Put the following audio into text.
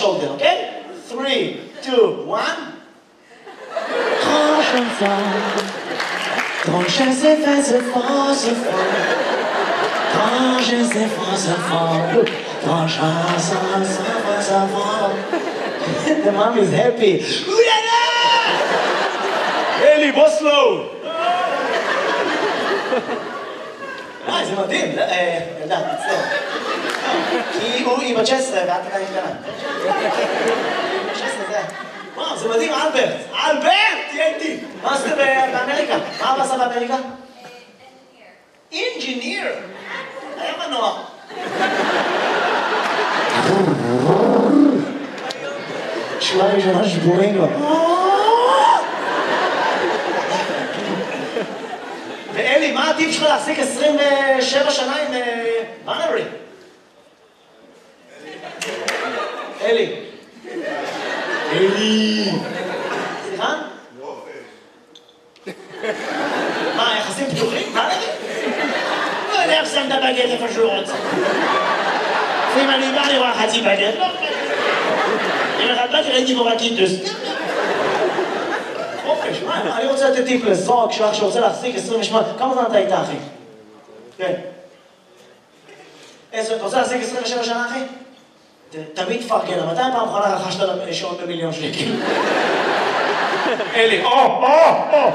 shoulder, okay? 3, 2, 1. Quand je sais faire ce fort, quand je sais faire ce fort, quand je sais faire ce fort. The mom is happy. אלי, בוא סלואו. זה מדהים, ילדה, תצטער. כי היא בת 16 ואת עדיין קטנה. 16 זה... וואו, זה מדהים, אלברט. אלברט, תהיה איתי. מה עשית באמריקה? מה אבא עשה באמריקה? אינג'יניר. היה מנוע. שורה ראשונה שבורים לו. ואלי, מה הטיפ שלך להחזיק 27 שנה עם בנרי? אלי. אלי. סליחה? מה, יחסים פתוחים? בנרי? לא יודע איך שמת בגט איפה שהוא רוצה. אם אני בא לראה חצי בגט, לא בגט. אם אחד באתי ראיתי בו בקיטוס. חופש, מה? אני רוצה לתת טיפ לזוג שלך שרוצה להחזיק 28... כמה זמן אתה איתה, אחי? כן. אתה רוצה להחזיק 27 שנה, אחי? תמיד תפרגן, מתי פעם אחרונה רכשת שעון ב1,000,000 שקל? אלי, או!